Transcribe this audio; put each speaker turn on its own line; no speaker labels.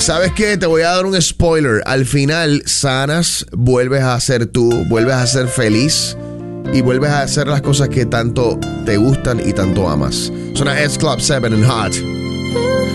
¿Sabes qué? Te voy a dar un spoiler. Al final, sanas, vuelves a ser tú, vuelves a ser feliz y vuelves a hacer las cosas que tanto te gustan y tanto amas. Suena S Club 7 en Hot.